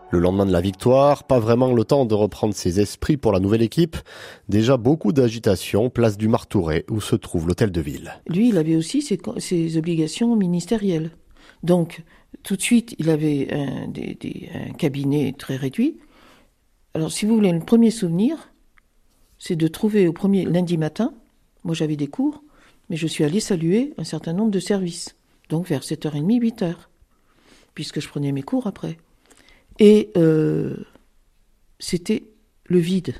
Le lendemain de la victoire, pas vraiment le temps de reprendre ses esprits pour la nouvelle équipe. Déjà beaucoup d'agitation, place du Martouret, où se trouve l'hôtel de ville. Lui, il avait aussi ses obligations ministérielles. Donc, tout de suite, il avait un cabinet très réduit. Alors, si vous voulez, le premier souvenir, c'est de trouver au premier lundi matin, moi j'avais des cours, mais je suis allée saluer un certain nombre de services. Donc, vers 7h30, 8h, puisque je prenais mes cours après. Et c'était le vide.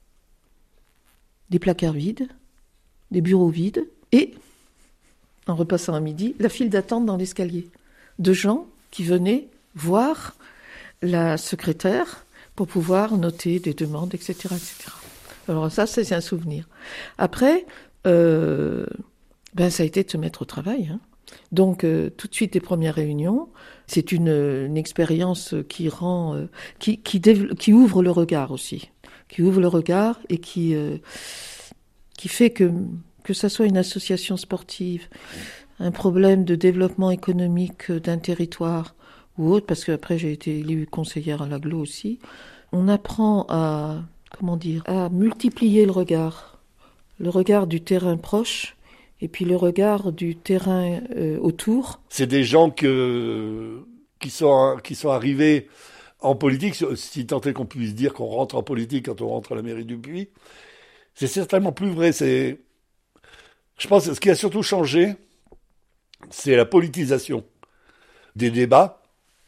Des placards vides, des bureaux vides, et, en repassant à midi, la file d'attente dans l'escalier. De gens qui venaient voir la secrétaire pour pouvoir noter des demandes, etc., etc. Alors ça, c'est un souvenir. Après, ça a été de se mettre au travail, hein. Donc, tout de suite, les premières réunions, c'est une expérience qui rend, qui ouvre le regard aussi, qui ouvre le regard et qui fait que ça soit une association sportive, un problème de développement économique d'un territoire ou autre, parce qu'après j'ai été élue conseillère à l'Aglo aussi. On apprend à multiplier le regard du terrain proche. Et puis le regard du terrain autour. C'est des gens qui sont arrivés en politique, si tant est qu'on puisse dire qu'on rentre en politique quand on rentre à la mairie du Puy. C'est certainement plus vrai. Je pense que ce qui a surtout changé, c'est la politisation des débats.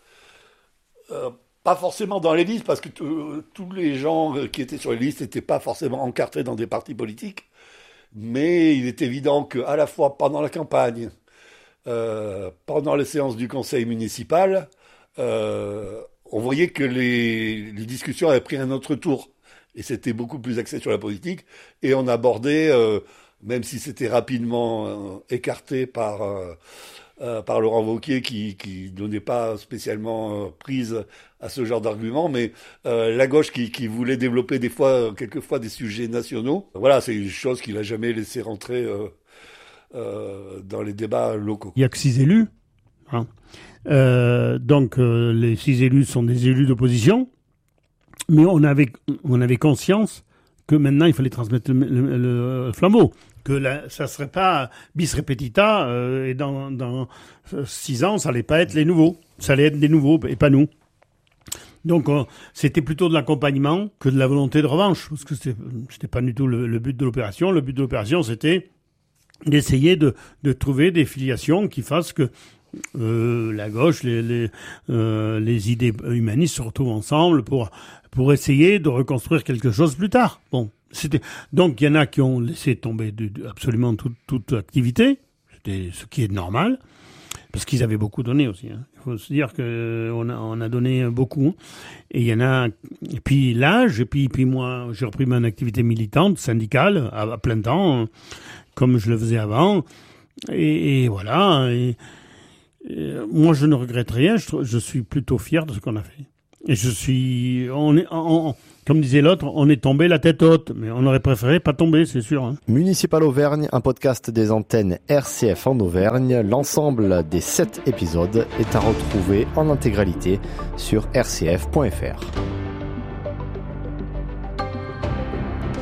Pas forcément dans les listes, parce que tous les gens qui étaient sur les listes n'étaient pas forcément encartés dans des partis politiques. Mais il est évident qu'à la fois pendant la campagne, pendant les séances du conseil municipal, on voyait que les discussions avaient pris un autre tour. Et c'était beaucoup plus axé sur la politique. Et on abordait, même si c'était rapidement écarté par Laurent Wauquiez, qui donnait pas spécialement prise à ce genre d'argument, mais la gauche qui voulait développer quelquefois des sujets nationaux. Voilà, c'est une chose qu'il n'a jamais laissé rentrer dans les débats locaux. Il n'y a que 6 élus. Hein. Donc les 6 élus sont des élus d'opposition, mais on avait conscience que maintenant il fallait transmettre le flambeau. Que ça serait pas bis repetita, et dans 6 ans, ça allait pas être les nouveaux. Ça allait être des nouveaux, et pas nous. Donc, c'était plutôt de l'accompagnement que de la volonté de revanche, parce que c'était pas du tout le but de l'opération. Le but de l'opération, c'était d'essayer de trouver des filiations qui fassent que la gauche, les idées humanistes se retrouvent ensemble pour essayer de reconstruire quelque chose plus tard. Bon. Donc, il y en a qui ont laissé tomber absolument toute activité, c'était ce qui est normal, parce qu'ils avaient beaucoup donné aussi. Hein. Il faut se dire qu'on a donné beaucoup. Et il y en a, et puis l'âge, et puis moi, j'ai repris mon activité militante, syndicale, à plein temps, comme je le faisais avant. Et voilà. Et moi, je ne regrette rien, je suis plutôt fier de ce qu'on a fait. Et comme disait l'autre, on est tombé la tête haute, mais on aurait préféré pas tomber, c'est sûr. Hein. Municipal Auvergne, un podcast des antennes RCF en Auvergne. L'ensemble des 7 épisodes est à retrouver en intégralité sur rcf.fr.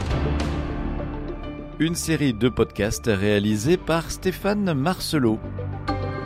Une série de podcasts réalisés par Stéphane Marcelot.